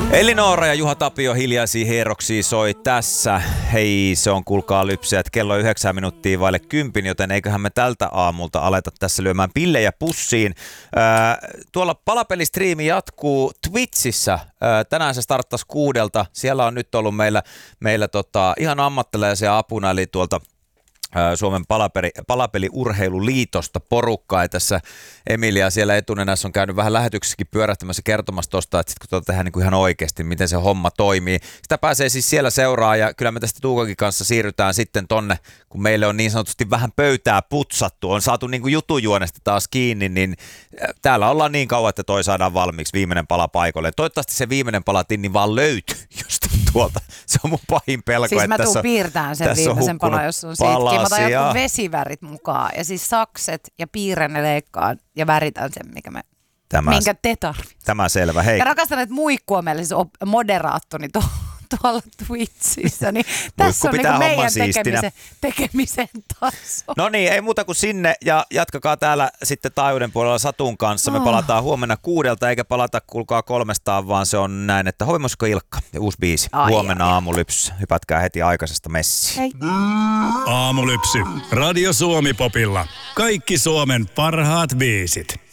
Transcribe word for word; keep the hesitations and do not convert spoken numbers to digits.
Elinora ja Juha Tapio hiljaisia hieroksia soi tässä. Hei, se on kuulkaa lypsijät. Kello on yhdeksän minuuttia vaille kympin, joten eiköhän me tältä aamulta aleta tässä lyömään pillejä pussiin. Äh, tuolla palapelistriimi jatkuu Twitchissä. Äh, tänään se starttasi kuudelta. Siellä on nyt ollut meillä, meillä tota, ihan ammattilaisia apuna, eli tuolta Suomen palapeli, palapeliurheiluliitosta porukkaa. Ja tässä Emilia siellä etunenässä on käynyt vähän lähetyksessäkin pyörähtämässä kertomassa tuosta, että sitten kun tuota tehdään niin kuin ihan oikeasti, miten se homma toimii. Sitä pääsee siis siellä seuraa ja kyllä me tästä Tuukakin kanssa siirrytään sitten tonne, kun meille on niin sanotusti vähän pöytää putsattu, on saatu niin kuin jutujuonesta taas kiinni, niin täällä ollaan niin kauan, että toi saadaan valmiiksi viimeinen pala paikalle. Toivottavasti se viimeinen pala tinni vaan löytyy jostain tuolta. Se on mun pahin pelko. Siis mä tuun tässä piirtämään sen viimeisen palan, jos on siitä. Mä otan jotkut vesivärit mukaan ja siis sakset ja piirrän ne leikkaan ja väritän sen, mikä me, tämä, minkä te tarvitsette. Tämä selvä, hei. Ja rakastan, että Muikku on meillä siis moderaattoni to, tuolla Twitchissä, niin tässä on niinku meidän tekemisen, tekemisen taso. No niin, ei muuta kuin sinne ja jatkakaa täällä sitten taajuuden puolella Satun kanssa. Me oh. palataan huomenna kuudelta, eikä palata kuulkaa kolmestaan, vaan se on näin, että hoimosko Ilkka ja uusi biisi. Ai, huomenna ai, aamulypsy. Hypätkää heti aikaisesta messiin. Hei. Aamulypsy. Radio Suomi Popilla. Kaikki Suomen parhaat biisit.